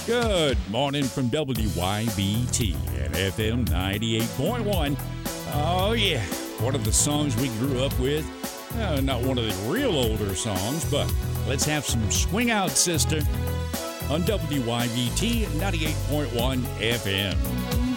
Good morning from WYBT and FM 98.1. Oh, yeah. One of the songs we grew up with. Not one of the real older songs, but let's have some Swing Out, Sister on WYBT 98.1 FM.